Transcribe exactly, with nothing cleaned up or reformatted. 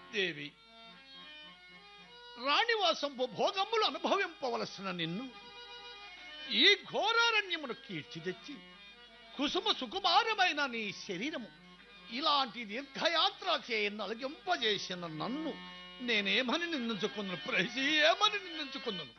దేవి, రాణివాసంపు భోగములు అనుభవింపవలసిన నిన్ను ఈ ఘోరారణ్యమును కీర్చిదెచ్చి కుసుమ సుకుమారమైన నీ శరీరము ఇలాంటి దీర్ఘయాత్ర చే నలగింపజేసిన నన్ను నేనేమని నిందించుకున్నాను? ప్రేసి ఏమని నిందించుకున్నాను?